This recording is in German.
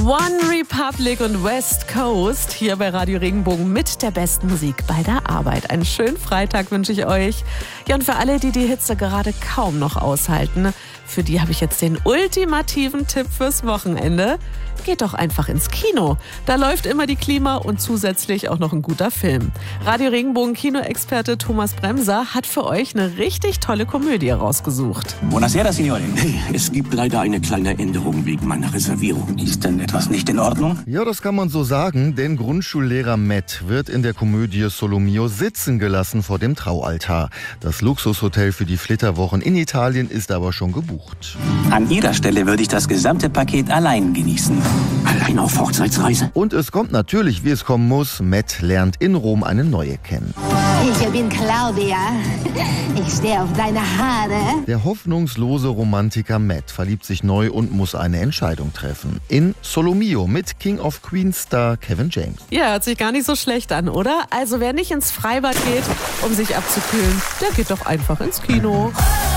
One Republic und West Coast hier bei Radio Regenbogen mit der besten Musik bei der Arbeit. Einen schönen Freitag wünsche ich euch. Ja, und für alle, die die Hitze gerade kaum noch aushalten, für die habe ich jetzt den ultimativen Tipp fürs Wochenende. Geht doch einfach ins Kino. Da läuft immer die Klima und zusätzlich auch noch ein guter Film. Radio Regenbogen Kinoexperte Thomas Bremser hat für euch eine richtig tolle Komödie rausgesucht. Buonasera, Signore. Hey, es gibt leider eine kleine Änderung wegen meiner Reservierung. Ist denn etwas nicht in Ordnung? Ja, das kann man so sagen, denn Grundschullehrer Matt wird in der Komödie Solomio sitzen gelassen vor dem Traualtar. Das Luxushotel für die Flitterwochen in Italien ist aber schon gebucht. An Ihrer Stelle würde ich das gesamte Paket allein genießen. Allein auf Hochzeitsreise? Und es kommt natürlich, wie es kommen muss. Matt lernt in Rom eine neue kennen. Ich bin Claudia. Ich stehe auf deine Haare. Der hoffnungslose Romantiker Matt verliebt sich neu und muss eine Entscheidung treffen. In Solomio mit King of Queens Star Kevin James. Ja, hört sich gar nicht so schlecht an, oder? Also wer nicht ins Freibad geht, um sich abzukühlen, der geht doch einfach ins Kino.